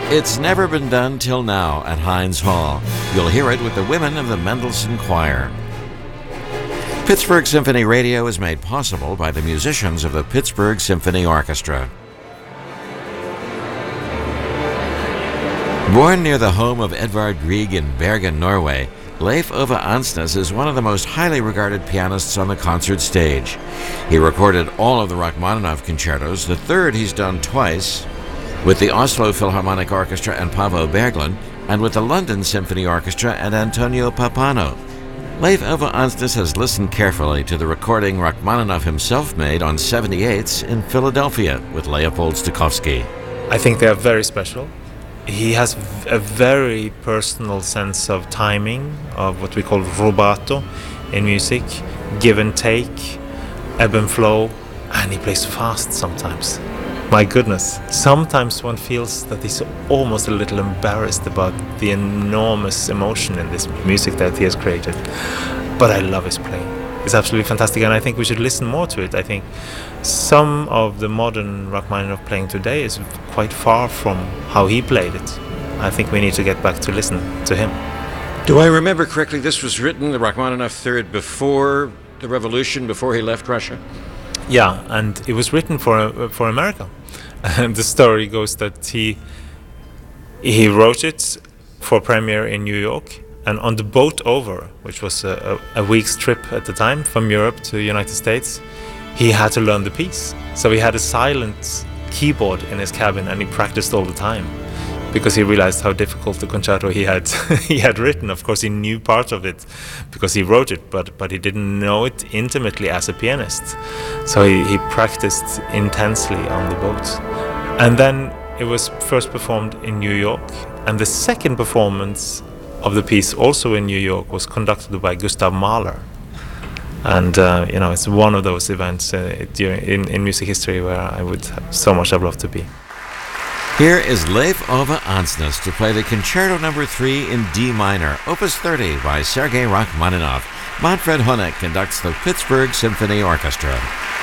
It's never been done till now at Heinz Hall. You'll hear it with the women of the Mendelssohn Choir. Pittsburgh Symphony Radio is made possible by the musicians of the Pittsburgh Symphony Orchestra. Born near the home of Edvard Grieg in Bergen, Norway, Leif Ove Ansnes is one of the most highly regarded pianists on the concert stage. He recorded all of the Rachmaninoff concertos, the third he's done twice, with the Oslo Philharmonic Orchestra and Paavo Berglund, and with the London Symphony Orchestra and Antonio Pappano. Leif Ove Ansnes has listened carefully to the recording Rachmaninoff himself made on 78s in Philadelphia with Leopold Stokowski. I think they are very special. He has a very personal sense of timing, of what we call rubato in music, give and take, ebb and flow, and he plays fast sometimes. My goodness, sometimes one feels that he's almost a little embarrassed about the enormous emotion in this music that he has created. But I love his playing. It's absolutely fantastic, and I think we should listen more to it. I think some of the modern Rachmaninoff playing today is quite far from how he played it. I think we need to get back to listen to him. Do I remember correctly, this was written, the Rachmaninoff Third, before the revolution, before he left Russia? Yeah, and it was written for America. And the story goes that he wrote it for premiere in New York, and on the boat over, which was a week's trip at the time from Europe to the United States, he had to learn the piece. So he had a silent keyboard in his cabin, and he practiced all the time because he realized how difficult the concerto he had written. Of course, he knew part of it because he wrote it, but he didn't know it intimately as a pianist. So he practiced intensely on the boat. And then it was first performed in New York, and the second performance of the piece, also in New York, was conducted by Gustav Mahler. And it's one of those events in music history where I would so much have loved to be. Here is Leif Ove Ansnes to play the Concerto No. 3 in D minor, Opus 30 by Sergei Rachmaninoff. Manfred Honeck conducts the Pittsburgh Symphony Orchestra.